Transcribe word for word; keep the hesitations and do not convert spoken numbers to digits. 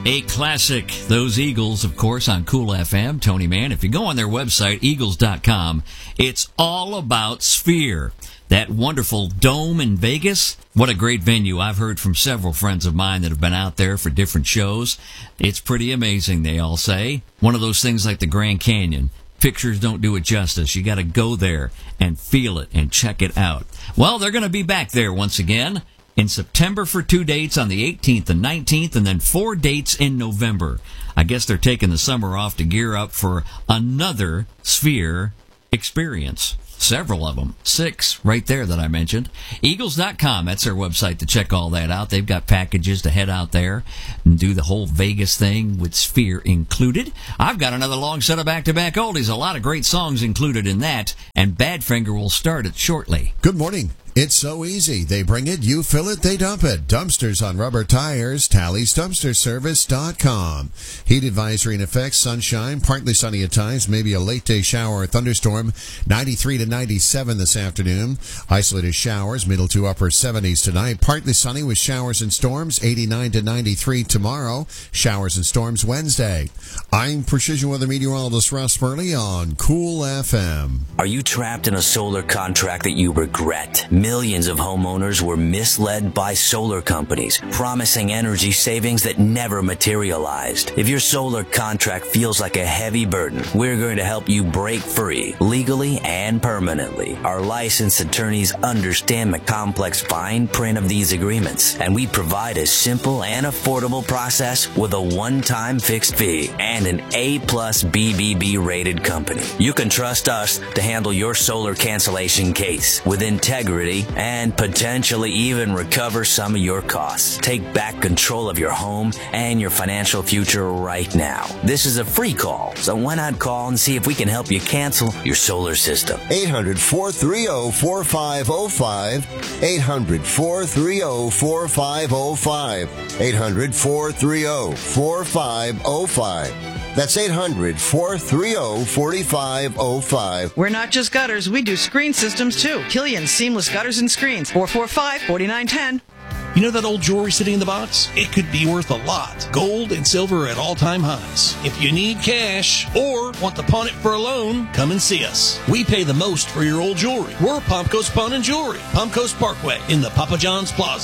A classic. Those Eagles, of course, on Cool F M. Tony Mann. If you go on their website, eagles dot com, it's all about Sphere. That wonderful dome in Vegas. What a great venue. I've heard from several friends of mine that have been out there for different shows. It's pretty amazing, they all say. One of those things like the Grand Canyon. Pictures don't do it justice. You got to go there and feel it and check it out. Well, they're going to be back there once again in September for two dates on the eighteenth and nineteenth, and then four dates in November. I guess they're taking the summer off to gear up for another Sphere experience. Several of them. Six right there that I mentioned. eagles dot com, that's their website to check all that out. They've got packages to head out there and do the whole Vegas thing with Sphere included. I've got another long set of back-to-back oldies. A lot of great songs included in that, and Badfinger will start it shortly. Good morning. It's so easy. They bring it, you fill it, they dump it. Dumpsters on rubber tires, Tally's Dumpster Service dot com. Heat advisory in effect, sunshine, partly sunny at times, maybe a late day shower or thunderstorm, ninety-three to ninety-seven this afternoon. Isolated showers, middle to upper seventies tonight. Partly sunny with showers and storms, eighty-nine to ninety-three tomorrow. Showers and storms Wednesday. I'm Precision Weather Meteorologist Russ Burley on Cool F M. Are you trapped in a solar contract that you regret? Millions of homeowners were misled by solar companies, promising energy savings that never materialized. If your solar contract feels like a heavy burden, we're going to help you break free, legally and permanently. Our licensed attorneys understand the complex fine print of these agreements, and we provide a simple and affordable process with a one-time fixed fee and an A plus B B B rated company. You can trust us to handle your solar cancellation case with integrity and potentially even recover some of your costs. Take back control of your home and your financial future right now. This is a free call, so why not call and see if we can help you cancel your solar system? eight hundred, four three zero, four five zero five. eight hundred, four three zero, four five zero five. eight hundred, four three zero, four five zero five. That's eight hundred, four three zero, four five zero five. We're not just gutters, we do screen systems too. Killian Seamless Gutters and Screens, four four five, four nine one zero. You know that old jewelry sitting in the box? It could be worth a lot. Gold and silver at all-time highs. If you need cash or want to pawn it for a loan, come and see us. We pay the most for your old jewelry. We're Palm Coast Pawn and Jewelry, Palm Coast Parkway in the Papa John's Plaza.